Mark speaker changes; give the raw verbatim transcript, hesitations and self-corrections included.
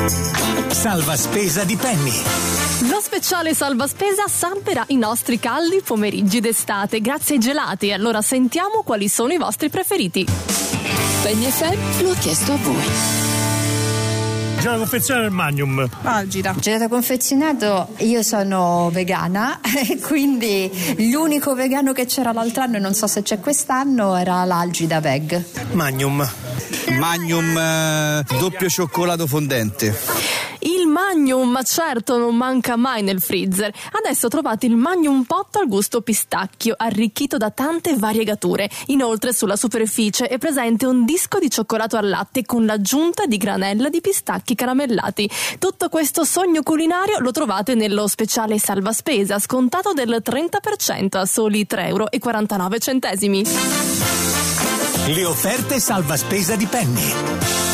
Speaker 1: Salva spesa di Penny.
Speaker 2: Lo speciale salva spesa salverà i nostri caldi pomeriggi d'estate grazie ai gelati. Allora sentiamo quali sono i vostri preferiti.
Speaker 3: Penny F M lo ha chiesto a voi.
Speaker 4: Gelato confezionato del Magnum.
Speaker 5: Algida.
Speaker 6: Gelato confezionato, io sono vegana e quindi l'unico vegano che c'era l'altro anno e non so se c'è quest'anno era l'Algida Veg.
Speaker 4: Magnum.
Speaker 7: Magnum eh, doppio cioccolato fondente.
Speaker 2: Il Magnum, certo, non manca mai nel freezer. Adesso trovate il Magnum Pot al gusto pistacchio, arricchito da tante variegature. Inoltre sulla superficie è presente un disco di cioccolato al latte con l'aggiunta di granella di pistacchi caramellati. Tutto questo sogno culinario lo trovate nello speciale salva spesa, scontato del trenta per cento a soli tre euro e quarantanove centesimi.
Speaker 1: Le offerte salva spesa di Penny.